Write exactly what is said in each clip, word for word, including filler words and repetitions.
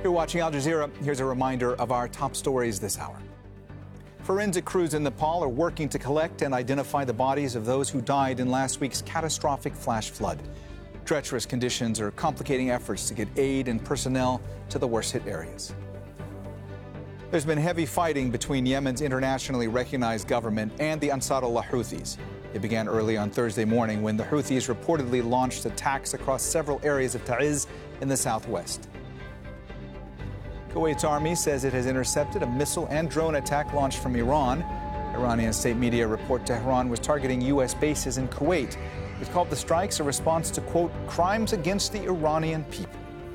You're watching Al Jazeera. Here's a reminder of our top stories this hour. Forensic crews in Nepal are working to collect and identify the bodies of those who died in last week's catastrophic flash flood. Treacherous conditions are complicating efforts to get aid and personnel to the worst-hit areas. There's been heavy fighting between Yemen's internationally recognized government and the Ansarullah Houthis. It began early on Thursday morning when the Houthis reportedly launched attacks across several areas of Ta'iz in the southwest. Kuwait's army says it has intercepted a missile and drone attack launched from Iran. Iranian state media report Tehran was targeting U S bases in Kuwait. It called the strikes a response to, quote, crimes against the Iranian people.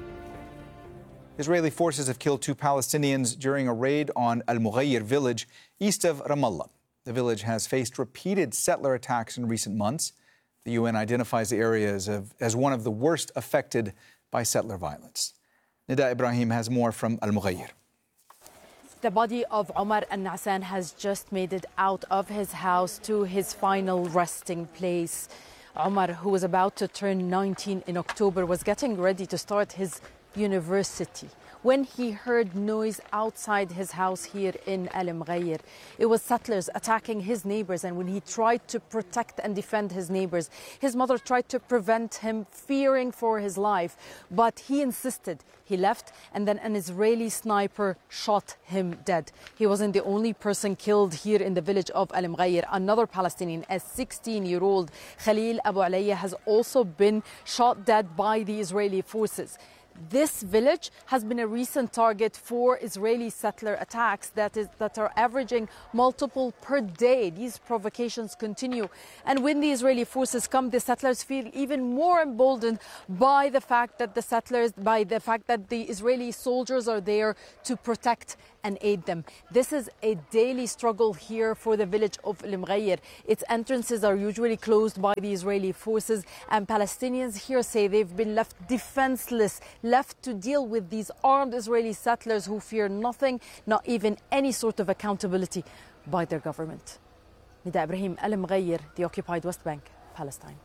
Israeli forces have killed two Palestinians during a raid on Al-Mughayr village east of Ramallah. The village has faced repeated settler attacks in recent months. The U N identifies the area as, of, as one of the worst affected by settler violence. Nida Ibrahim has more from Al-Mughayr. The body of Omar Al-Nasan has just made it out of his house to his final resting place. Omar, who was about to turn nineteen in October, was getting ready to start his university when he heard noise outside his house here in Al-Mughayr. It was settlers attacking his neighbors, and when he tried to protect and defend his neighbors, his mother tried to prevent him, fearing for his life, but he insisted. He left, and then an Israeli sniper shot him dead. He wasn't the only person killed here in the village of Al-Mughayr. Another Palestinian, a sixteen-year-old Khalil Abu Alayya, has also been shot dead by the Israeli forces. This village has been a recent target for Israeli settler attacks that is that are averaging multiple per day. These provocations continue. And when the Israeli forces come, the settlers feel even more emboldened by the fact that the settlers, by the fact that the Israeli soldiers are there to protect and aid them. This is a daily struggle here for the village of Al-Mughayr. Its entrances are usually closed by the Israeli forces, and Palestinians here say they've been left defenseless, left to deal with these armed Israeli settlers who fear nothing, not even any sort of accountability by their government. Nida Ibrahim, Al-Mughayr, the occupied West Bank, Palestine.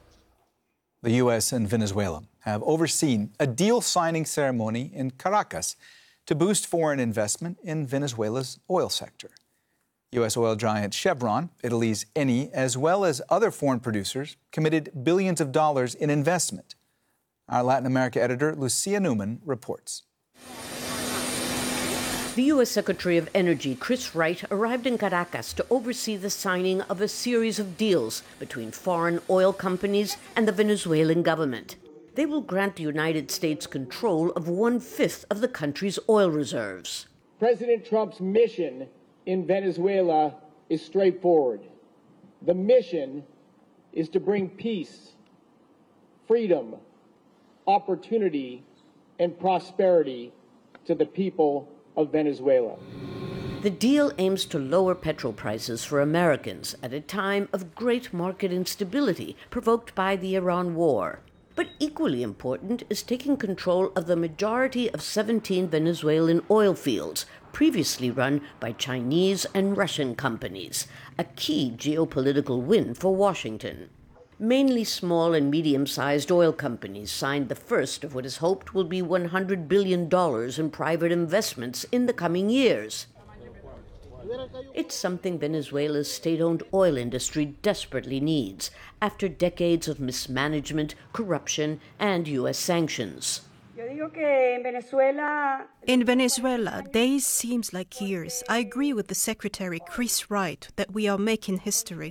The U S and Venezuela have overseen a deal signing ceremony in Caracas to boost foreign investment in Venezuela's oil sector. U S oil giant Chevron, Italy's Eni, as well as other foreign producers, committed billions of dollars in investment. Our Latin America editor, Lucia Newman, reports. The U S Secretary of Energy, Chris Wright, arrived in Caracas to oversee the signing of a series of deals between foreign oil companies and the Venezuelan government. They will grant the United States control of one-fifth of the country's oil reserves. President Trump's mission in Venezuela is straightforward. The mission is to bring peace, freedom, opportunity, and prosperity to the people of Venezuela. The deal aims to lower petrol prices for Americans at a time of great market instability provoked by the Iran war. But equally important is taking control of the majority of seventeen Venezuelan oil fields, previously run by Chinese and Russian companies, a key geopolitical win for Washington. Mainly small and medium-sized oil companies signed the first of what is hoped will be one hundred billion dollars in private investments in the coming years. It's something Venezuela's state-owned oil industry desperately needs after decades of mismanagement, corruption, and U S sanctions. In Venezuela, days seems like years. I agree with the Secretary Chris Wright that we are making history.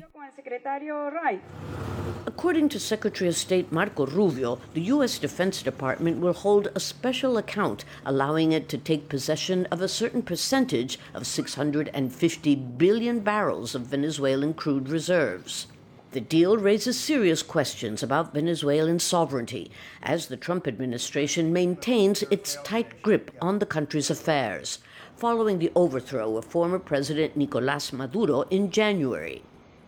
According to Secretary of State Marco Rubio, the U S Defense Department will hold a special account allowing it to take possession of a certain percentage of six hundred fifty billion barrels of Venezuelan crude reserves. The deal raises serious questions about Venezuelan sovereignty as the Trump administration maintains its tight grip on the country's affairs, following the overthrow of former President Nicolás Maduro in January.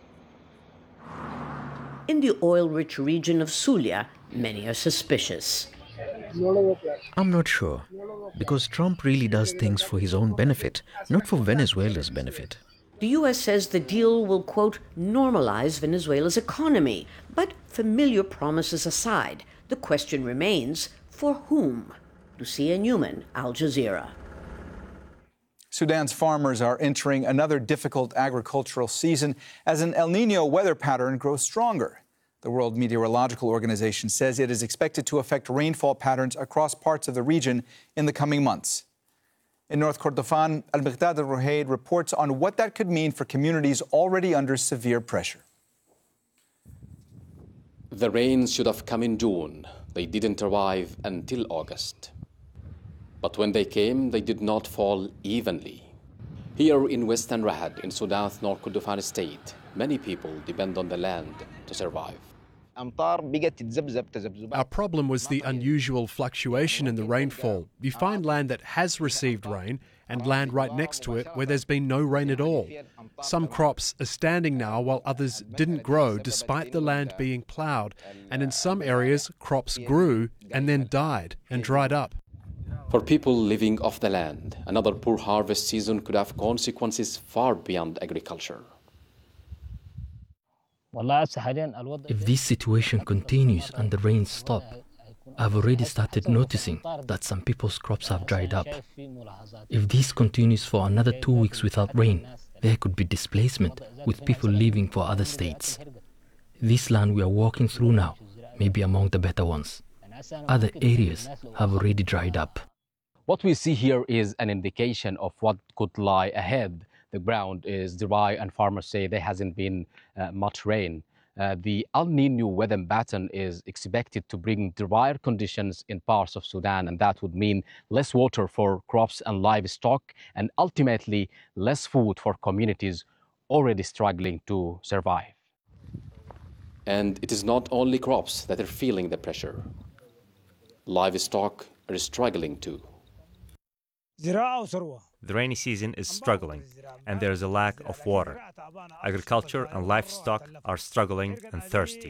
In the oil-rich region of Zulia, many are suspicious. I'm not sure, because Trump really does things for his own benefit, not for Venezuela's benefit. The U S says the deal will, quote, normalize Venezuela's economy. But familiar promises aside, the question remains, for whom? Lucia Newman, Al Jazeera. Sudan's farmers are entering another difficult agricultural season as an El Nino weather pattern grows stronger. The World Meteorological Organization says it is expected to affect rainfall patterns across parts of the region in the coming months. In North Kordofan, Al-Miqdad al-Ruhayd reports on what that could mean for communities already under severe pressure. The rains should have come in June. They didn't arrive until August. But when they came, they did not fall evenly. Here in Western Rahad, in Sudan's North Kordofan state, many people depend on the land to survive. Our problem was the unusual fluctuation in the rainfall. You find land that has received rain and land right next to it where there's been no rain at all. Some crops are standing now while others didn't grow despite the land being ploughed, and in some areas crops grew and then died and dried up. For people living off the land, another poor harvest season could have consequences far beyond agriculture. If this situation continues and the rains stop, I've already started noticing that some people's crops have dried up. If this continues for another two weeks without rain, there could be displacement, with people leaving for other states. This land we are walking through now may be among the better ones. Other areas have already dried up. What we see here is an indication of what could lie ahead. The ground is dry and farmers say there hasn't been uh, much rain. Uh, the El Nino weather pattern is expected to bring drier conditions in parts of Sudan, and that would mean less water for crops and livestock, and ultimately less food for communities already struggling to survive. And it is not only crops that are feeling the pressure. Livestock are struggling too. The rainy season is struggling, and there is a lack of water. Agriculture and livestock are struggling and thirsty.